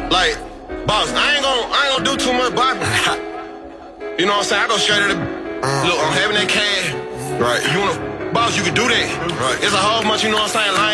Like, boss, I ain't gonna do too much bopping. You know what I'm saying? I go straight to the look, I'm having that cash. Right. You wanna boss, you can do that. Right. It's a whole bunch, you know what I'm saying?